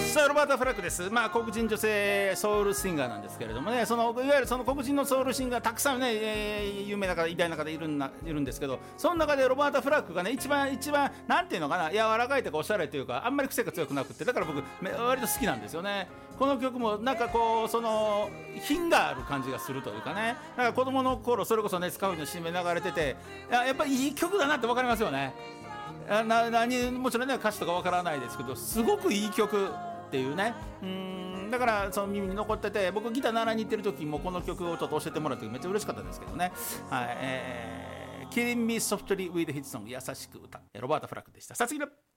さあロバータ・フラッグです。黒人女性ソウルシンガーなんですけれどもね、いわゆるその黒人のソウルシンガーたくさんね、有名な方偉大な方いるんですけど、その中でロバータ・フラッグがね一番なんていうのかな、柔らかいとかおしゃれというか、あんまり癖が強くなくて、だから僕割と好きなんですよね。この曲もなんかこうその品がある感じがするというかね、だから子供の頃それこそね、スカウトの CM 流れてて、やっぱりいい曲だなって分かりますよね。もちろんね歌詞とかわからないですけど、すごくいい曲っていうね。だからその耳に残ってて、僕ギター習いに行ってる時もこの曲をちょっと教えてもらった時めっちゃ嬉しかったですけどね。はい、Killing Me Softly with Hit Song 優しく歌、ロバータ・フラッグでした。さあ次の